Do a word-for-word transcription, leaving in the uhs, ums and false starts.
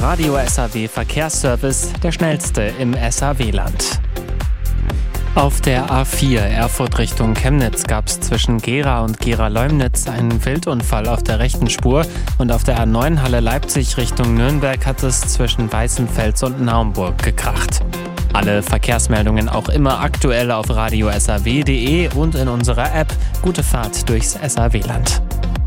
Radio S A W Verkehrsservice, der schnellste im S A W-Land. Auf der A vier Erfurt Richtung Chemnitz gab es zwischen Gera und Gera-Leumnitz einen Wildunfall auf der rechten Spur und auf der A neun Halle Leipzig Richtung Nürnberg hat es zwischen Weißenfels und Naumburg gekracht. Alle Verkehrsmeldungen auch immer aktuell auf radio s a w punkt d e und in unserer App. Gute Fahrt durchs S A W-Land.